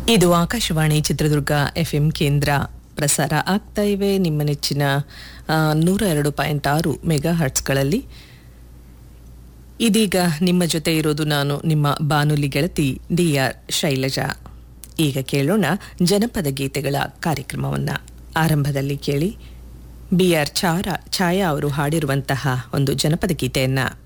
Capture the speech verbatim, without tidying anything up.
ಇದು ಆಕಾಶವಾಣಿ ಚಿತ್ರದುರ್ಗ ಎಫ್ಎಂ ಕೇಂದ್ರ. ಪ್ರಸಾರ ಆಗ್ತಾ ಇವೆ ನಿಮ್ಮ ನೆಚ್ಚಿನ ನೂರ ಎರಡು ಪಾಯಿಂಟ್ ಆರು ಮೆಗಾ ಹರ್ಟ್ಸ್ಗಳಲ್ಲಿ. ಇದೀಗ ನಿಮ್ಮ ಜೊತೆ ಇರೋದು ನಾನು ನಿಮ್ಮ ಬಾನುಲಿ ಗೆಳತಿ ಡಿ ಆರ್ ಶೈಲಜಾ. ಈಗ ಕೇಳೋಣ ಜನಪದ ಗೀತೆಗಳ ಕಾರ್ಯಕ್ರಮವನ್ನು. ಆರಂಭದಲ್ಲಿ ಕೇಳಿ ಬಿ ಆರ್ ಚಾರ ಛಾಯಾ ಅವರು ಹಾಡಿರುವಂತಹ ಒಂದು ಜನಪದ ಗೀತೆಯನ್ನು.